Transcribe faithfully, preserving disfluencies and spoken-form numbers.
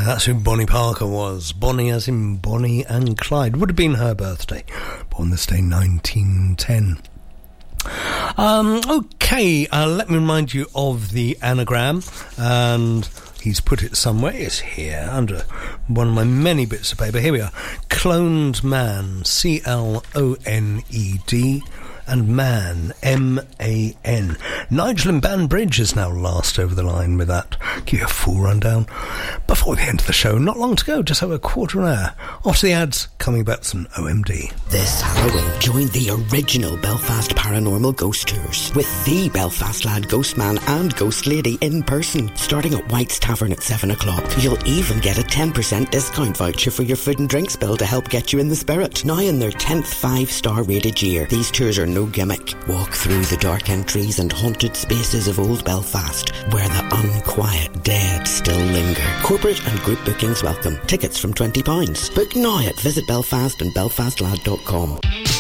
Yeah, that's who Bonnie Parker was. Bonnie as in Bonnie and Clyde. Would have been her birthday. Born this day, nineteen ten. Um, okay, uh, let me remind you of the anagram, and he's put it somewhere. It's here, under one of my many bits of paper. Here we are. Cloned man, C L O N E D, and man, M A N. Nigel in Banbridge is now last over the line with that. Give you a full rundown. Before the end of the show, not long to go, just over a quarter of an hour. After the ads, coming back to some O M D. This Halloween, join the original Belfast Paranormal Ghost Tours with the Belfast lad Ghost Man and Ghost Lady in person, starting at White's Tavern at seven o'clock. You'll even get a ten percent discount voucher for your food and drinks bill to help get you in the spirit. Now in their tenth five-star rated year, these tours are no gimmick. Walk through the dark entries and haunted spaces of old Belfast, where the unquiet dead still linger. Corporate and group bookings welcome. Tickets from twenty pounds. Book now at Visit Belfast and belfast lad dot com.